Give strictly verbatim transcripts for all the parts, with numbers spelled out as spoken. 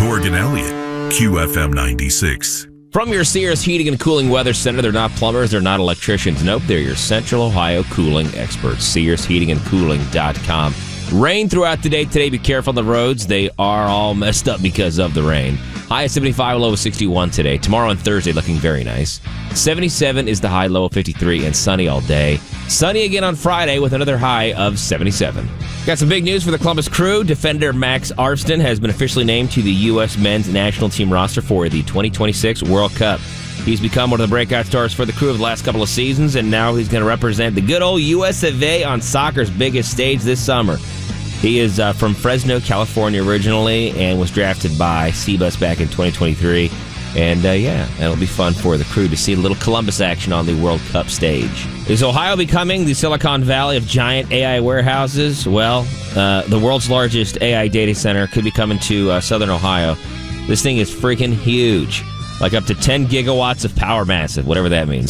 Torg and Elliott, Q F M ninety-six. From your Sears Heating and Cooling Weather Center, they're not plumbers, they're not electricians. Nope, they're your Central Ohio cooling experts. Sears Heating and Cooling dot com. Rain throughout the day today. Be careful on the roads. They are all messed up because of the rain. High of seventy-five, low of sixty-one today. Tomorrow and Thursday looking very nice. seventy-seven is the high, low of fifty-three, and sunny all day. Sunny again on Friday with another high of seventy-seven. Got some big news for the Columbus Crew. Defender Max Arston has been officially named to the U S men's national team roster for the twenty twenty-six World Cup. He's become one of the breakout stars for the Crew of the last couple of seasons, and now he's going to represent the good old U S of A on soccer's biggest stage this summer. He is uh, from Fresno, California originally, and was drafted by Seabus back in twenty twenty-three. And, uh, yeah, it'll be fun for the Crew to see a little Columbus action on the World Cup stage. Is Ohio becoming the Silicon Valley of giant A I warehouses? Well, uh, the world's largest A I data center could be coming to uh, southern Ohio. This thing is freaking huge. Like up to ten gigawatts of power massive, whatever that means.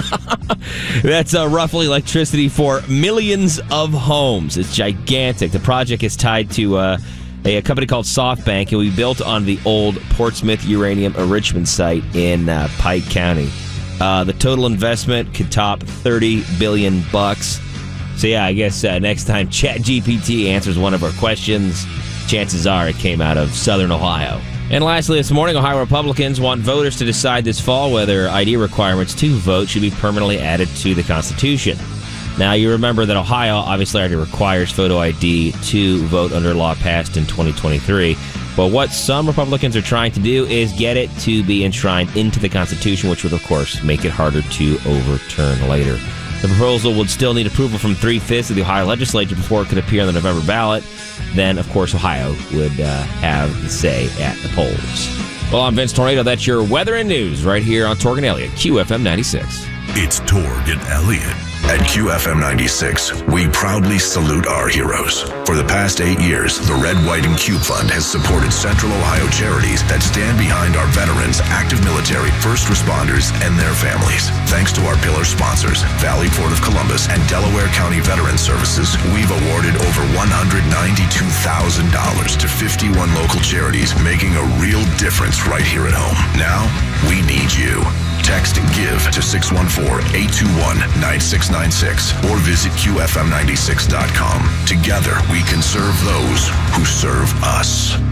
That's uh, roughly electricity for millions of homes. It's gigantic. The project is tied to uh, a, a company called SoftBank, and will be built on the old Portsmouth Uranium Enrichment Site in uh, Pike County. Uh, the total investment could top thirty billion bucks. So yeah, I guess uh, next time ChatGPT answers one of our questions, chances are it came out of southern Ohio. And lastly, this morning, Ohio Republicans want voters to decide this fall whether I D requirements to vote should be permanently added to the Constitution. Now, you remember that Ohio obviously already requires photo I D to vote under a law passed in twenty twenty-three. But what some Republicans are trying to do is get it to be enshrined into the Constitution, which would, of course, make it harder to overturn later. The proposal would still need approval from three-fifths of the Ohio legislature before it could appear on the November ballot. Then, of course, Ohio would uh, have the say at the polls. Well, I'm Vince Tornado. That's your weather and news right here on Torg and Elliott, Q F M ninety-six. It's Torg and Elliott. At Q F M ninety-six, we proudly salute our heroes. For the past eight years, the Red, White, and Cube Fund has supported Central Ohio charities that stand behind our veterans, active military, first responders, and their families. Thanks to our pillar sponsors, Valley Port of Columbus and Delaware County Veteran Services, we've awarded over one hundred ninety-two thousand dollars to fifty-one local charities, making a real difference right here at home. Now, we need you. Text GIVE to six one four, eight two one, nine six nine six or visit Q F M ninety-six dot com. Together, we can serve those who serve us.